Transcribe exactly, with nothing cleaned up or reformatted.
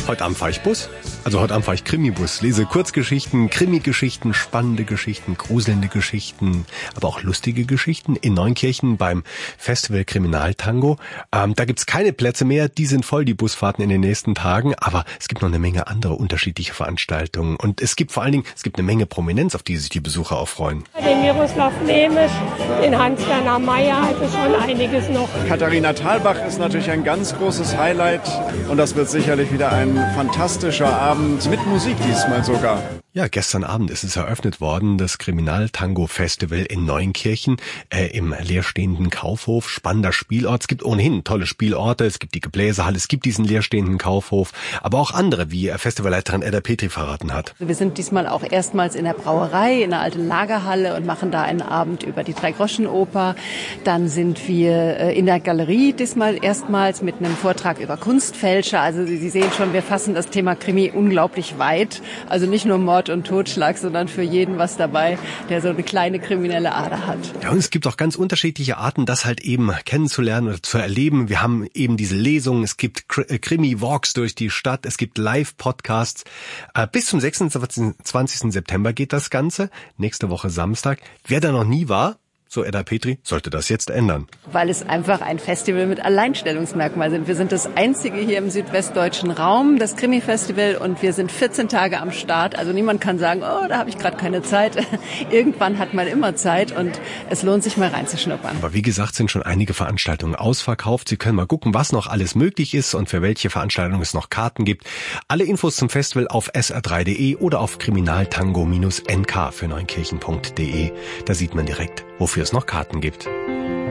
Heute Abend fahre ich Bus. Also heute Abend fahre ich Krimibus. Lese Kurzgeschichten, Krimi-Geschichten, spannende Geschichten, gruselnde Geschichten, aber auch lustige Geschichten in Neunkirchen beim Festival Kriminaltango. Ähm, da gibt's keine Plätze mehr. Die sind voll, die Busfahrten in den nächsten Tagen. Aber es gibt noch eine Menge andere unterschiedliche Veranstaltungen. Und es gibt vor allen Dingen, es gibt eine Menge Prominenz, auf die sich die Besucher auch freuen. Den Miroslav Nemisch, den Hans-Werner Meyer, also schon einiges noch. Katharina Thalbach ist natürlich ein ganz großes Highlight. Und das wird sicherlich wieder ein fantastischer Abend mit Musik diesmal sogar. Ja, gestern Abend ist es eröffnet worden, das Kriminal-Tango-Festival in Neunkirchen äh, im leerstehenden Kaufhof. Spannender Spielort. Es gibt ohnehin tolle Spielorte. Es gibt die Gebläsehalle, es gibt diesen leerstehenden Kaufhof, aber auch andere, wie Festivalleiterin Edda Petri verraten hat. Wir sind diesmal auch erstmals in der Brauerei, in der alten Lagerhalle und machen da einen Abend über die Drei-Groschen-Oper. Dann sind wir äh, in der Galerie diesmal erstmals mit einem Vortrag über Kunstfälscher. Also Sie, Sie sehen schon, wir fassen das Thema Krimi unglaublich weit. Also nicht nur Mord und Totschlag, sondern für jeden was dabei, der so eine kleine kriminelle Ader hat. Ja, und es gibt auch ganz unterschiedliche Arten, das halt eben kennenzulernen oder zu erleben. Wir haben eben diese Lesungen, es gibt Krimi-Walks durch die Stadt, es gibt Live-Podcasts. Bis zum sechsundzwanzigsten September geht das Ganze, nächste Woche Samstag. Wer da noch nie war, so Edda Petri, sollte das jetzt ändern. Weil es einfach ein Festival mit Alleinstellungsmerkmal sind. Wir sind das einzige hier im südwestdeutschen Raum, das Krimi-Festival, und wir sind vierzehn Tage am Start. Also niemand kann sagen, oh, da habe ich gerade keine Zeit. Irgendwann hat man immer Zeit und es lohnt sich mal reinzuschnuppern. Aber wie gesagt, sind schon einige Veranstaltungen ausverkauft. Sie können mal gucken, was noch alles möglich ist und für welche Veranstaltungen es noch Karten gibt. Alle Infos zum Festival auf s r drei punkt de oder auf kriminaltango Bindestrich n k für neunkirchen punkt de. Da sieht man direkt, wofür es noch Karten gibt.